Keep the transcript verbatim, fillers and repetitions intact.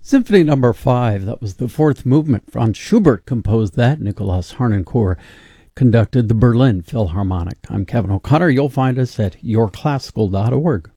Symphony Number Five, that was the fourth movement. Franz Schubert composed that. Nicholas Harnoncourt conducted the Berlin Philharmonic. I'm Kevin O'Connor. You'll find us at your classical dot org.